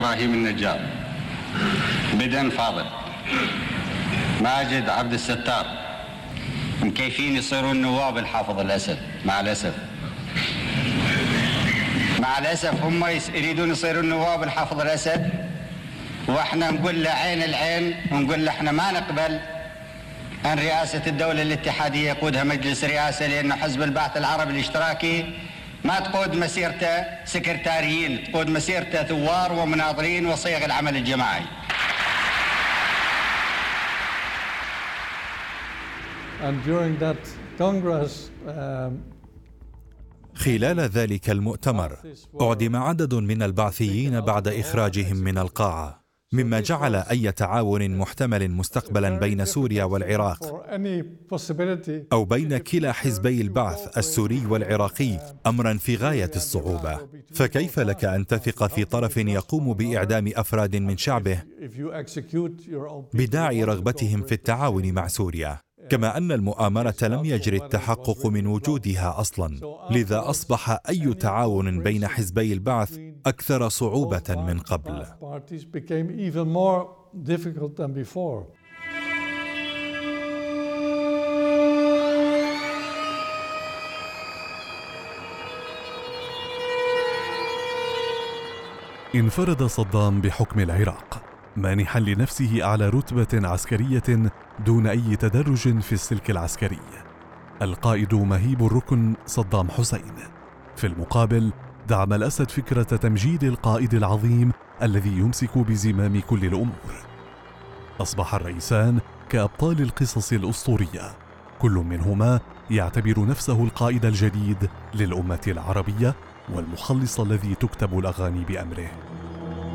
إبراهيم النجار، بدن فاضل، ماجد عبد الستار، مكيفين يصيرون نواب الحافظ الأسد. مع الأسف هم يريدون يصيرون نواب الحافظ الأسد، واحنا نقول له عين العين، ونقول له احنا ما نقبل أن رئاسة الدولة الاتحادية يقودها مجلس رئاسة، لأنه حزب البعث العربي الاشتراكي ما تقود مسيرته سكرتاريين، تقود مسيرته ثوار ومناظرين وصيغ العمل الجماعي. And during that Congress, خلال ذلك المؤتمر أعدم عدد من البعثيين بعد إخراجهم من القاعة، مما جعل أي تعاون محتمل مستقبلا بين سوريا والعراق أو بين كلا حزبي البعث السوري والعراقي أمرا في غاية الصعوبة. فكيف لك أن تثق في طرف يقوم بإعدام أفراد من شعبه بداعي رغبتهم في التعاون مع سوريا، كما أن المؤامرة لم يجري التحقق من وجودها أصلا، لذا أصبح أي تعاون بين حزبي البعث أكثر صعوبة من قبل. انفرد صدام بحكم العراق، مانحا لنفسه أعلى رتبة عسكرية دون أي تدرج في السلك العسكري، القائد مهيب الركن صدام حسين. في المقابل دعم الأسد فكرة تمجيد القائد العظيم الذي يمسك بزمام كل الأمور. أصبح الرئيسان كأبطال القصص الأسطورية، كل منهما يعتبر نفسه القائد الجديد للأمة العربية والمخلص الذي تكتب الأغاني بأمره.